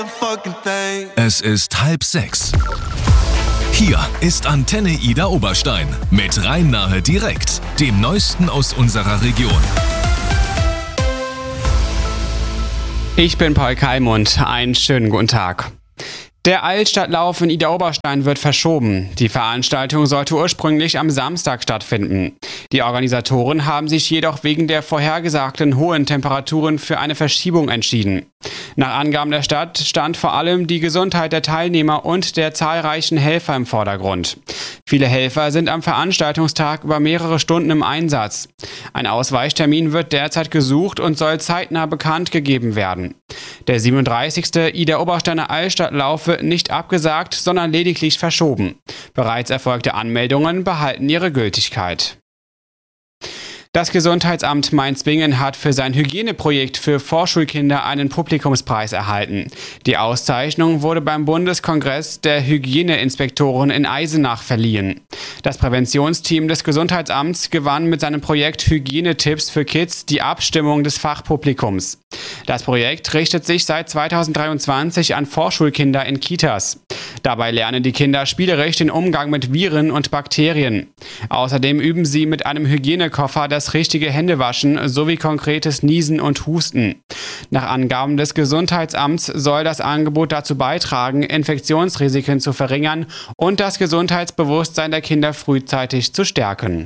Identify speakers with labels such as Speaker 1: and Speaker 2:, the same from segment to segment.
Speaker 1: Es ist 5:30. Hier ist Antenne Ida Oberstein mit Rhein-Nahe direkt, dem Neuesten aus unserer Region.
Speaker 2: Ich bin Paul Kalmund, einen schönen guten Tag. Der Altstadtlauf in Ida Oberstein wird verschoben. Die Veranstaltung sollte ursprünglich am Samstag stattfinden. Die Organisatoren haben sich jedoch wegen der vorhergesagten hohen Temperaturen für eine Verschiebung entschieden. Nach Angaben der Stadt stand vor allem die Gesundheit der Teilnehmer und der zahlreichen Helfer im Vordergrund. Viele Helfer sind am Veranstaltungstag über mehrere Stunden im Einsatz. Ein Ausweichtermin wird derzeit gesucht und soll zeitnah bekannt gegeben werden. Der 37. Ida Obersteiner Altstadtlauf wird nicht abgesagt, sondern lediglich verschoben. Bereits erfolgte Anmeldungen behalten ihre Gültigkeit. Das Gesundheitsamt Mainz-Bingen hat für sein Hygieneprojekt für Vorschulkinder einen Publikumspreis erhalten. Die Auszeichnung wurde beim Bundeskongress der Hygieneinspektoren in Eisenach verliehen. Das Präventionsteam des Gesundheitsamts gewann mit seinem Projekt Hygienetipps für Kids die Abstimmung des Fachpublikums. Das Projekt richtet sich seit 2023 an Vorschulkinder in Kitas. Dabei lernen die Kinder spielerisch den Umgang mit Viren und Bakterien. Außerdem üben sie mit einem Hygienekoffer das richtige Händewaschen sowie konkretes Niesen und Husten. Nach Angaben des Gesundheitsamts soll das Angebot dazu beitragen, Infektionsrisiken zu verringern und das Gesundheitsbewusstsein der Kinder frühzeitig zu stärken.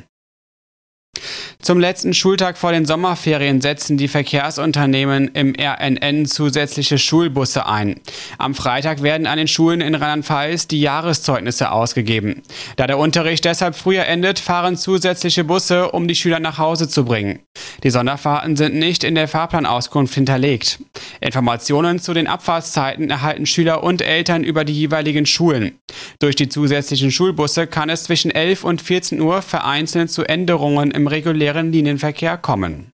Speaker 2: Zum letzten Schultag vor den Sommerferien setzen die Verkehrsunternehmen im RNN zusätzliche Schulbusse ein. Am Freitag werden an den Schulen in Rheinland-Pfalz die Jahreszeugnisse ausgegeben. Da der Unterricht deshalb früher endet, fahren zusätzliche Busse, um die Schüler nach Hause zu bringen. Die Sonderfahrten sind nicht in der Fahrplanauskunft hinterlegt. Informationen zu den Abfahrtszeiten erhalten Schüler und Eltern über die jeweiligen Schulen. Durch die zusätzlichen Schulbusse kann es zwischen 11 und 14 Uhr vereinzelt zu Änderungen im regulären Linienverkehr kommen.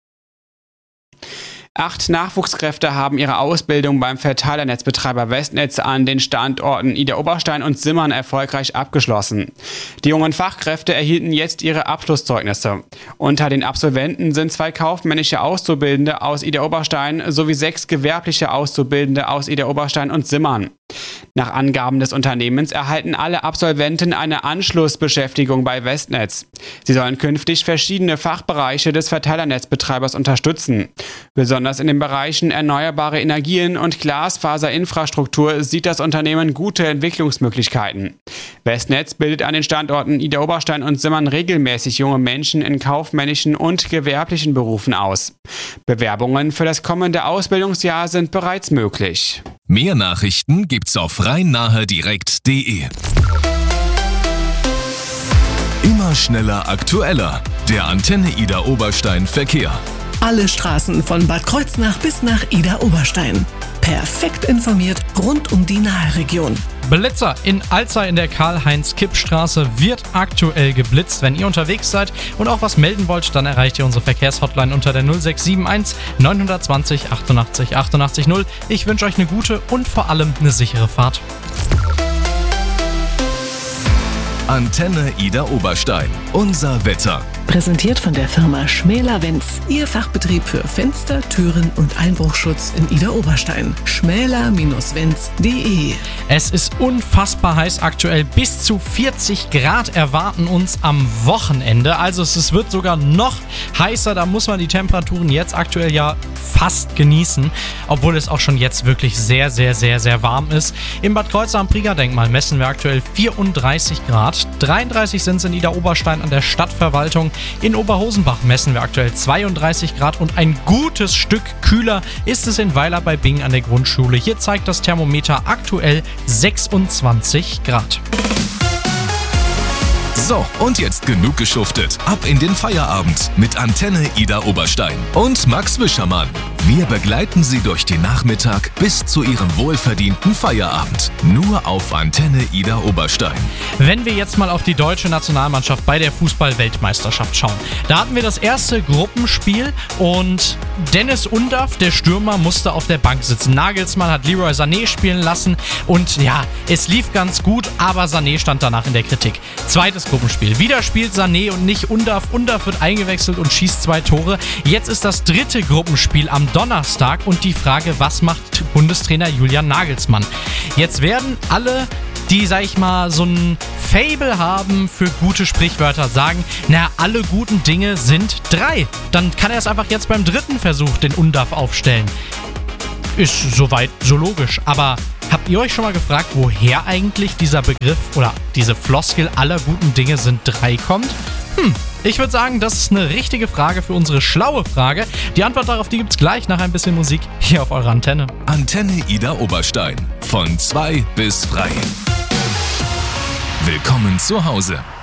Speaker 2: 8 Nachwuchskräfte haben ihre Ausbildung beim Verteilernetzbetreiber Westnetz an den Standorten Ida Oberstein und Simmern erfolgreich abgeschlossen. Die jungen Fachkräfte erhielten jetzt ihre Abschlusszeugnisse. Unter den Absolventen sind 2 kaufmännische Auszubildende aus Ida Oberstein sowie 6 gewerbliche Auszubildende aus Ida Oberstein und Simmern. Nach Angaben des Unternehmens erhalten alle Absolventen eine Anschlussbeschäftigung bei Westnetz. Sie sollen künftig verschiedene Fachbereiche des Verteilernetzbetreibers unterstützen. Besonders in den Bereichen erneuerbare Energien und Glasfaserinfrastruktur sieht das Unternehmen gute Entwicklungsmöglichkeiten. Westnetz bildet an den Standorten Ida Oberstein und Simmern regelmäßig junge Menschen in kaufmännischen und gewerblichen Berufen aus. Bewerbungen für das kommende Ausbildungsjahr sind bereits möglich.
Speaker 1: Mehr Nachrichten gibt's auf rhein-nahe-direkt.de. Immer schneller, aktueller. Der Antenne Ida Oberstein Verkehr.
Speaker 3: Alle Straßen von Bad Kreuznach bis nach Ida Oberstein. Perfekt informiert rund um die Naheregion.
Speaker 4: Blitzer in Alzey in der Karl-Heinz-Kipp-Straße wird aktuell geblitzt. Wenn ihr unterwegs seid und auch was melden wollt, dann erreicht ihr unsere Verkehrshotline unter der 0671 920 88 88 0. Ich wünsche euch eine gute und vor allem eine sichere Fahrt.
Speaker 1: Antenne Ida Oberstein. Unser Wetter.
Speaker 3: Präsentiert von der Firma Schmäler-Wenz. Ihr Fachbetrieb für Fenster, Türen und Einbruchschutz in Ida Oberstein. schmäler-wenz.de.
Speaker 4: Es ist unfassbar heiß aktuell. Bis zu 40 Grad erwarten uns am Wochenende. Also es wird sogar noch heißer. Da muss man die Temperaturen jetzt aktuell ja fast genießen. Obwohl es auch schon jetzt wirklich sehr, sehr, sehr, sehr warm ist. Im Bad Kreuznach am Prieger-Denkmal messen wir aktuell 34 Grad. 33 sind es in Ida Oberstein an der Stadtverwaltung. In Oberhosenbach messen wir aktuell 32 Grad und ein gutes Stück kühler ist es in Weiler bei Bingen an der Grundschule. Hier zeigt das Thermometer aktuell 26 Grad.
Speaker 1: So, und jetzt genug geschuftet. Ab in den Feierabend mit Antenne Ida Oberstein und Max Wischermann. Wir begleiten Sie durch den Nachmittag bis zu Ihrem wohlverdienten Feierabend. Nur auf Antenne Ida Oberstein.
Speaker 4: Wenn wir jetzt mal auf die deutsche Nationalmannschaft bei der Fußball-Weltmeisterschaft schauen. Da hatten wir das erste Gruppenspiel und Dennis Undaff, der Stürmer, musste auf der Bank sitzen. Nagelsmann hat Leroy Sané spielen lassen und ja, es lief ganz gut, aber Sané stand danach in der Kritik. Zweites Gruppenspiel. Wieder spielt Sané und nicht Undav. Undav wird eingewechselt und schießt 2 Tore. Jetzt ist das 3. Gruppenspiel am Donnerstag und die Frage, was macht Bundestrainer Julian Nagelsmann? Jetzt werden alle, die, sag ich mal, so ein Faible haben für gute Sprichwörter, sagen, na, alle guten Dinge sind 3. Dann kann er es einfach jetzt beim 3. Versuch den Undav aufstellen. Ist soweit so logisch, aber habt ihr euch schon mal gefragt, woher eigentlich dieser Begriff oder diese Floskel aller guten Dinge sind 3 kommt? Ich würde sagen, das ist eine richtige Frage für unsere schlaue Frage. Die Antwort darauf, die gibt's gleich nach ein bisschen Musik hier auf eurer Antenne.
Speaker 1: Antenne Ida Oberstein. Von 2 bis frei. Willkommen zu Hause.